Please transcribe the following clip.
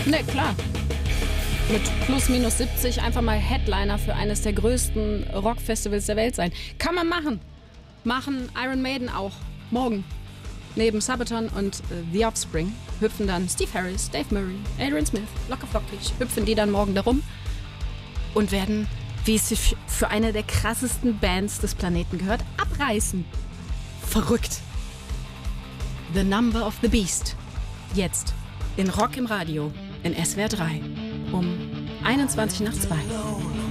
Ne, klar. Mit plus minus 70 einfach mal Headliner für eines der größten Rockfestivals der Welt sein. Kann man machen. Machen Iron Maiden auch. Morgen. Neben Sabaton und The Offspring hüpfen dann Steve Harris, Dave Murray, Adrian Smith, locker flockig, hüpfen die dann morgen darum und werden, wie es sich für eine der krassesten Bands des Planeten gehört, abreißen. Verrückt. The Number of the Beast. Jetzt in Rock im Radio in SWR 3 um 21 nach 2.